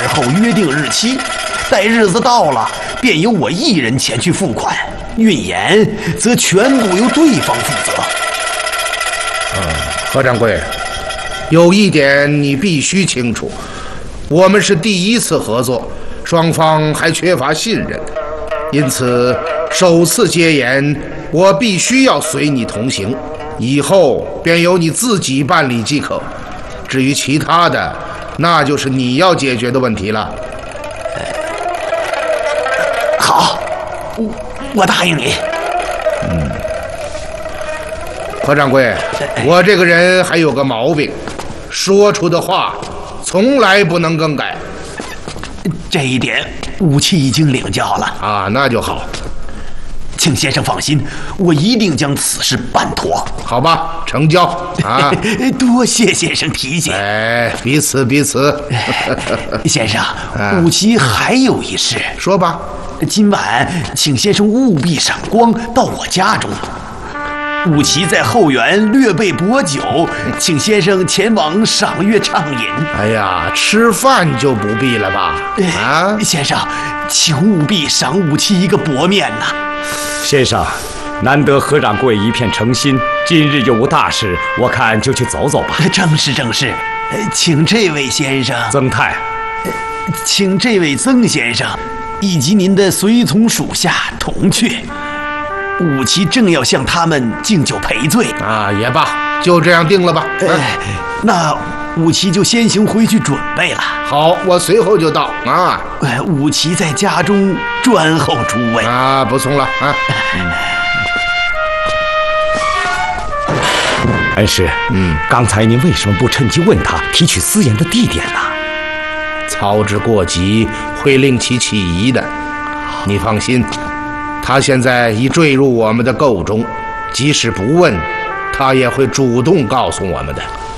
后约定日期，待日子到了，便由我一人前去付款，运盐则全部由对方负责。 何掌柜，有一点你必须清楚，我们是第一次合作，双方还缺乏信任，因此首次接盐，我必须要随你同行，以后便由你自己办理即可。至于其他的，那就是你要解决的问题了。 好，我答应你。 何掌柜，我这个人还有个毛病，说出的话从来不能更改。 这一点武器已经领教了啊，那就好。 请先生放心，我一定将此事办妥。 好吧，成交啊！ 多谢先生提醒。 哎，彼此。 先生，武器还有一事。 说吧。 今晚请先生务必赏光到我家中。武旗在后园略备薄酒，请先生前往赏月畅饮。 哎呀，吃饭就不必了吧？啊， 先生，请务必赏武旗一个薄面呐。 先生，难得何掌柜一片诚心，今日又无大事，我看就去走走吧。 正是，请这位先生曾太， 请这位曾先生以及您的随从属下同去。武旗正要向他们敬酒赔罪啊，也罢，就这样定了吧。 那武旗就先行回去准备了。 好，我随后就到啊。 武旗在家中专候诸位啊，不送了啊。 恩师，刚才您为什么不趁机问他提取私盐的地点呢？ 操之过急会令其起疑的。你放心。他现在已坠入我们的构中，即使不问，他也会主动告诉我们的。